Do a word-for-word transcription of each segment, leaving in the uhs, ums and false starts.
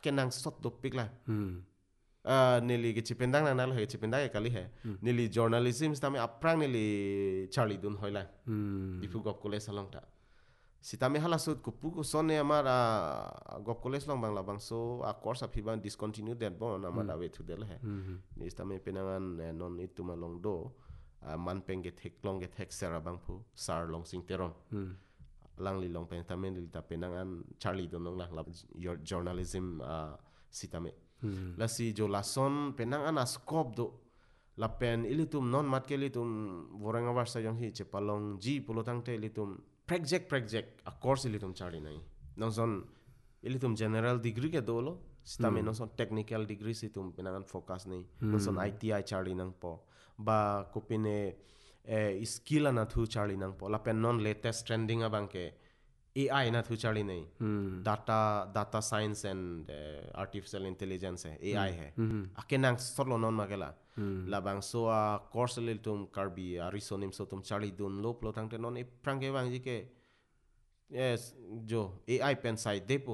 akenang sot dopik lah uh, nili ke cipendang na nal he cipendang e kali he nili journalism stame aprang nili Charlie dun hoila difu gop college salong ta sitame hala sud kupu ko sonne amar gop college long bangla bangso a course of hiban discontinue that bon amar away to del he ni stame penangan non itu malong do man penge thek long ge thek sera bangpu sar long sing terom lang li long pen tamen li ta penangan Charlie dun long la your journalism sitame la si jo lason penangan a scope do la pen ilitum non mat ke litum voranga warsa yang hi chepalong ji pulotang te ilitum project project a course ilitum Charlie nai non son ilitum general degree ke dolo stame non son technical degree situm penangan focus nei non son I T I Charlie nang po ba kopine skill na thu Charlie nang po la pen non latest trending abang ke A I na thu Charlie nei data data science and uh, artificial intelligence hai A I hai akenang solo non magela la bang so a course lil tum karbi a risonim so tum Charlie dun lo plo tang te non e prange bang ji ke yes jo A I pen side depo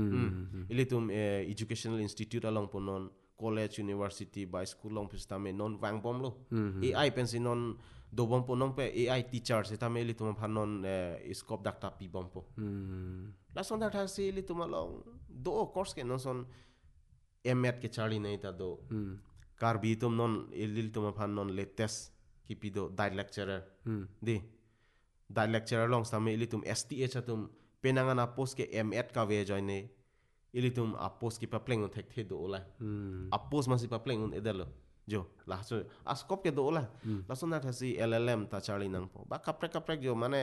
ili tum educational institute along po non college university by school long pistame non wang bom lo A I pen si non do bom po non pe A I teacher se tame ili tum phanon scope dakta pi bom po la son da thasi ili tum along do course ke non son emet ke Charlie nei ta do karbi tum non ili tum phanon latest kipido dai lecturer di dai lecturer long same ili tum S T H atum penangan a post ke emet ka ve join ne ili tum a post ki pa pleng on thek the do la a post masi pa pleng on edelo jo la so a scope ke do la la son na thasi L L M ta Charlie nang po ba kapre kapre jo mane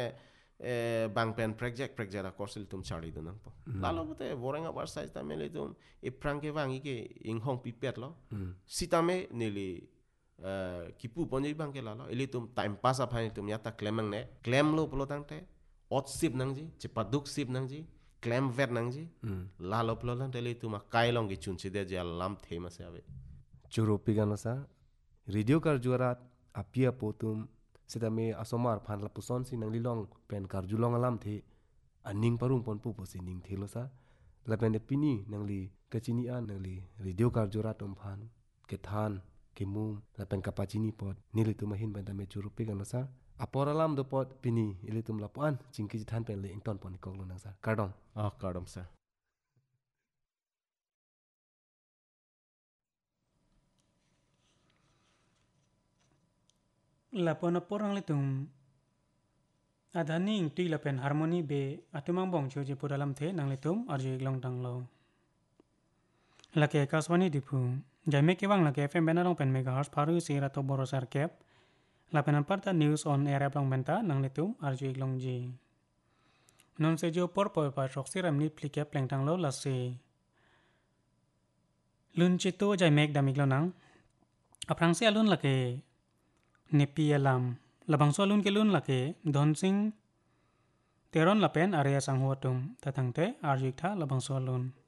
bang pen project project a course tum Charlie do nang po la lo bote vorenga bar size ta mele tum e pranke wangi ke ing hong pipet lo sitame nili kipu ponji bang ke la lo ili tum time pass a phai tum yata clemang ne claim lo polo tang te ot sip nang ji chepaduk sip nang ji claim vet nang ji la lo polo tang te li tum a kai long gi chunchi de ja lam thema se ave churo pigano sa radio kar juarat apia potum setame asomar phan la puson si nang lilong pen kar julong alam the aning parung pon pu posi ning thelo sa la pen pini nang li kachini an nang li radio kar juarat um phan ke than ke mum la pen kapachini pot nili tu mahin pen tame churo pigano sa apor alam do pot pini ili tum lapuan chingki than pen le ington pon kok lo nang sa kardom ah kardom sa la pon porang le tum adhani ingti la pen harmony be atumang bong chu je pudalam the nang le tum arje glong tang lo la ke kaswani dipu jaime ke wang la ke fm benarong pen megahertz paru sira to boro sar kep la pen parta news on air aplong benta nang le tum arje glong ji non se jo por por pa sok siram ni plike pleng tang lo la se lun chito jaime ek damik lo nang aprang se alun la ke nepi alam labang so lun ke lun la ke don sing teron la pen area sang huatum tatang te arjik tha labang so lun